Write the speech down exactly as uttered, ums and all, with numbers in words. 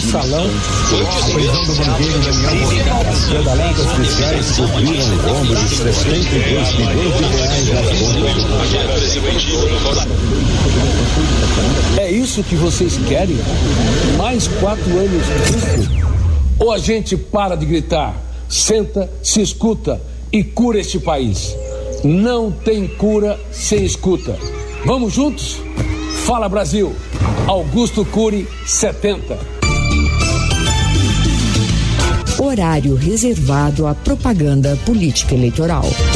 mensalão. A prisão do banqueiro Daniel Botelho. Pedaladas fiscais cobriram o rombo de sessenta e dois milhões de reais nas contas. É isso que vocês querem? Mais quatro anos disso? Ou a gente para de gritar, senta, se escuta e cura este país? Não tem cura sem escuta. Vamos juntos? Fala Brasil! Augusto Cury, setenta. Horário reservado à propaganda política eleitoral.